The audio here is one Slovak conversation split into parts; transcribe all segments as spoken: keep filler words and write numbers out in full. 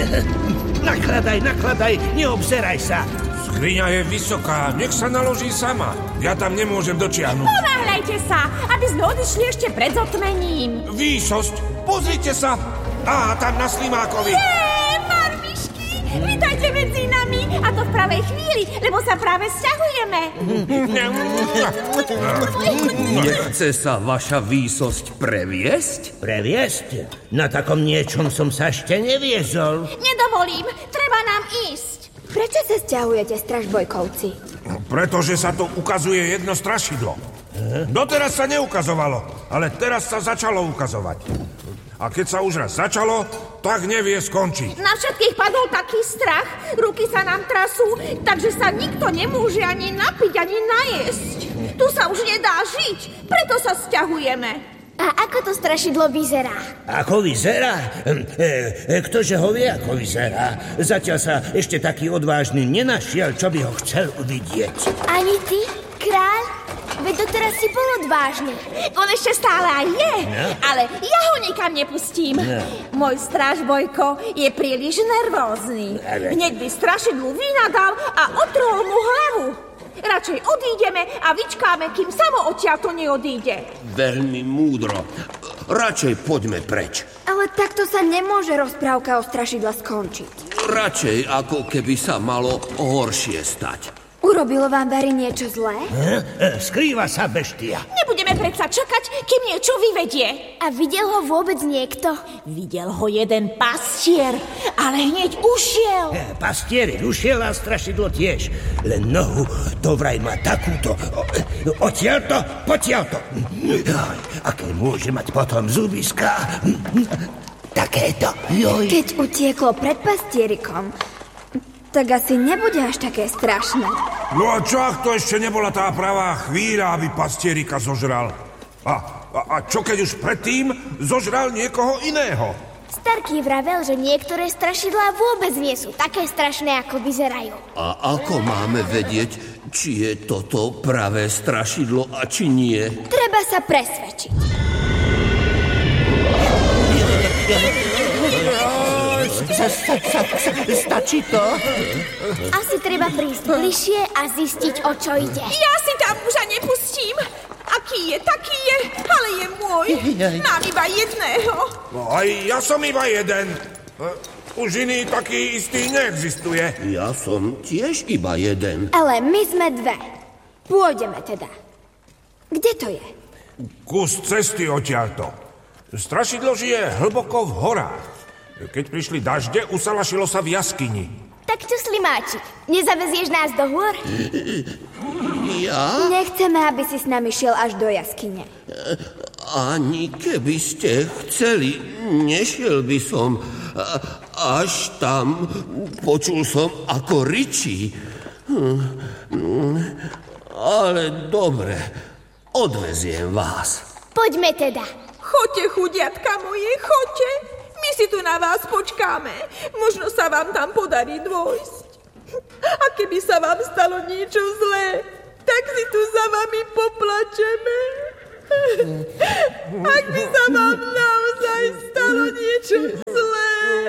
Nakladaj, nakladaj, neobzeraj sa. Skriňa je vysoká, nech sa naloží sama. Ja tam nemôžem dočiahnuť. Ponáhľajte sa, aby sme odišli ešte pred zotmením. Výsosť, pozrite sa. Á, tam na Slimákovi. Jé, farmišky, vítajte medzi nami. A to v pravej chvíli, lebo sa práve sťahujeme. Nechce sa vaša výsosť previesť? Previesť? Na takom niečom som sa ešte neviezol. Nedovolím, treba nám ísť. Prečo sa sťahujete, stražbojkovci? Pretože sa tu ukazuje jedno strašidlo. Doteraz sa neukazovalo, ale teraz sa začalo ukazovať. A keď sa už raz začalo, tak nevie skončiť. Na všetkých padol taký strach, ruky sa nám trasú, takže sa nikto nemôže ani napiť, ani najesť. Tu sa už nedá žiť, preto sa sťahujeme. A ako to strašidlo vyzerá? Ako vyzerá? E, e, ktože ho vie, ako vyzerá? Zatiaľ sa ešte taký odvážny nenašiel, čo by ho chcel uvidieť. Ani ty, kráľ? Veď doteraz si bol odvážny. On ešte stále aj je, no. Ale ja ho nikam nepustím. No. Môj strážbojko je príliš nervózny. Ale... Hneď by strašidlu vynadal a otrhol mu hlavu. Radšej odídeme a vyčkáme, kým samo odtiaľto neodíde. Veľmi múdro. Radšej poďme preč. Ale takto sa nemôže rozprávka o strašidle skončiť. Radšej, ako keby sa malo horšie stať. Urobilo vám Barry niečo zlé? E, e, skrýva sa beštia. Nebudeme predsa čakať, kým niečo vyvedie. A videl ho vôbec niekto? Videl ho jeden pastier, ale hneď ušiel. E, pastierik ušiel a strašidlo tiež. Len nohu to vraj má takúto. Odtiaľto, potiaľto. Aké môže mať potom zubiska? Takéto. Joj. Keď utieklo pred pastierikom, tak asi nebude až také strašné. No a čo, ak to ešte nebola tá pravá chvíľa, aby pastierika zožral? A, a, a čo keď už predtým zožral niekoho iného? Starký vravel, že niektoré strašidlá vôbec nie sú také strašné, ako vyzerajú. A ako máme vedieť, či je toto pravé strašidlo a či nie? Treba sa presvedčiť. Sa, sa, sa, sa, stačí to? Asi treba prísť bližšie a zistiť, o čo ide. Ja si tam muža nepustím. Aký je, taký je, ale je môj. Mám iba jedného. No aj ja som iba jeden. Už iný taký istý neexistuje. Ja som tiež iba jeden. Ale my sme dve. Pôjdeme teda. Kde to je? Kus cesty odtiaľto. Strašidlo žije hlboko v horách. Keď prišli dažde, usalašilo sa v jaskyni. Tak čo, Slimáčik, nezavezieš nás do hôr? Ja? Nechceme, aby si s nami šiel až do jaskyne. Ani keby ste chceli, nešiel by som. Až tam počul som, ako ryčí. Ale dobre, odveziem vás. Poďme teda. Choďte, chudiatka moje, choďte. My si tu na vás počkáme. Možno sa vám tam podarí dôjsť. A keby sa vám stalo niečo zlé, tak si tu za vami poplačeme. Ak by sa vám naozaj stalo niečo zlé.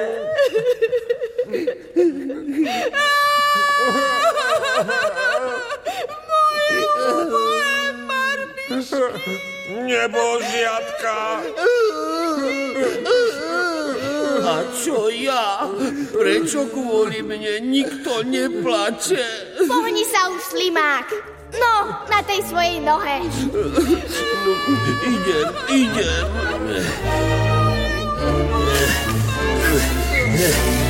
Moje, moje marmišky. Nebožiatka. A čo ja? Prečo kvôli mne nikto neplače? Pohni sa už, Slimák. No, na tej svojej nohe. No, idem, idem.